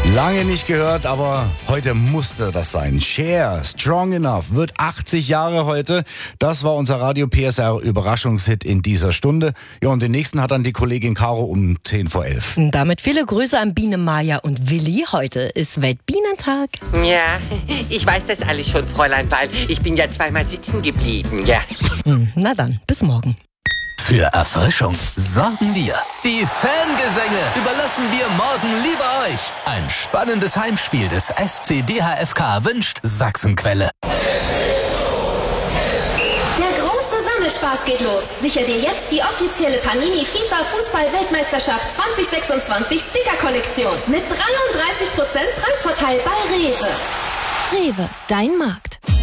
Lange nicht gehört, aber heute musste das sein. Cher, Strong Enough, wird 80 Jahre heute. Das war unser Radio PSR Überraschungshit in dieser Stunde. Ja, und den nächsten hat dann die Kollegin Caro um 10 vor 11. Damit viele Grüße an Biene, Maja und Willi. Heute ist Weltbienentag. Ja, ich weiß das alles schon, Fräulein, weil ich bin ja zweimal sitzen geblieben, ja. Na dann, bis morgen. Für Erfrischung sorgen wir. Die Fangesänge überlassen wir morgen lieber euch. Ein spannendes Heimspiel des SC DHFK wünscht Sachsenquelle. Der große Sammelspaß geht los. Sicher dir jetzt die offizielle Panini FIFA Fußball-Weltmeisterschaft 2026 Sticker-Kollektion mit 33% Preisvorteil bei Rewe. Rewe, dein Markt.